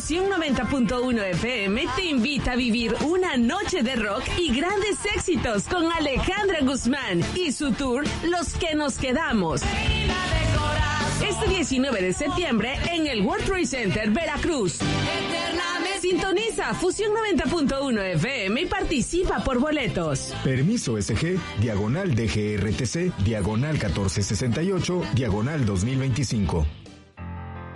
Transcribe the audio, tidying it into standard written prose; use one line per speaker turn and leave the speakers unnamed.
Fusión 90.1 FM te invita a vivir una noche de rock y grandes éxitos con Alejandra Guzmán y su tour Los que nos quedamos. Este 19 de septiembre en el World Trade Center, Veracruz. Sintoniza Fusión 90.1 FM y participa por boletos.
Permiso SG, diagonal DGRTC, diagonal 1468, diagonal 2025.